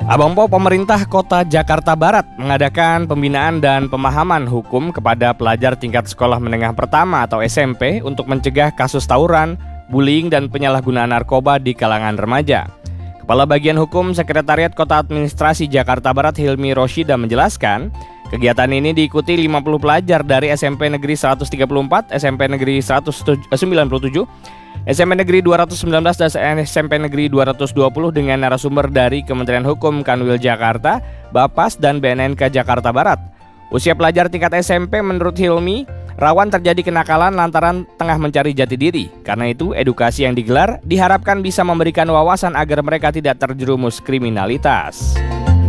Abang Po, pemerintah Kota Jakarta Barat mengadakan pembinaan dan pemahaman hukum kepada pelajar tingkat sekolah menengah pertama atau SMP untuk mencegah kasus tawuran, bullying, dan penyalahgunaan narkoba di kalangan remaja. Kepala Bagian Hukum Sekretariat Kota Administrasi Jakarta Barat Hilmi Roshida menjelaskan, kegiatan ini diikuti 50 pelajar dari SMP Negeri 134, SMP Negeri 197, SMP Negeri 219 dan SMP Negeri 220 dengan narasumber dari Kementerian Hukum Kanwil Jakarta, Bapas, dan BNNK Jakarta Barat. Usia pelajar tingkat SMP menurut Hilmi rawan terjadi kenakalan lantaran tengah mencari jati diri. Karena itu, edukasi yang digelar diharapkan bisa memberikan wawasan agar mereka tidak terjerumus kriminalitas.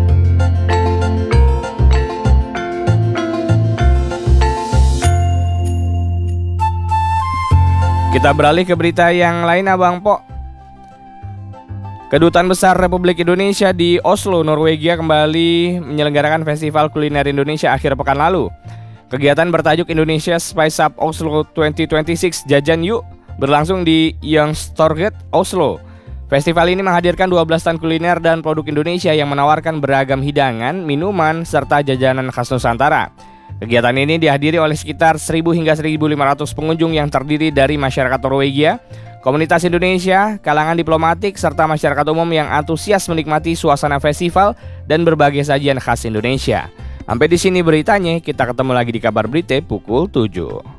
Kita beralih ke berita yang lain, Abang Po. Kedutaan Besar Republik Indonesia di Oslo, Norwegia kembali menyelenggarakan Festival Kuliner Indonesia akhir pekan lalu. Kegiatan bertajuk Indonesia Spice Up Oslo 2026 Jajan Yuk berlangsung di Youngstorget, Oslo. Festival ini menghadirkan 12 stand kuliner dan produk Indonesia yang menawarkan beragam hidangan, minuman, serta jajanan khas Nusantara. Kegiatan ini dihadiri oleh sekitar 1.000 hingga 1.500 pengunjung yang terdiri dari masyarakat Norwegia, komunitas Indonesia, kalangan diplomatik, serta masyarakat umum yang antusias menikmati suasana festival dan berbagai sajian khas Indonesia. Sampai di sini beritanya, kita ketemu lagi di Kabar Berita pukul 7.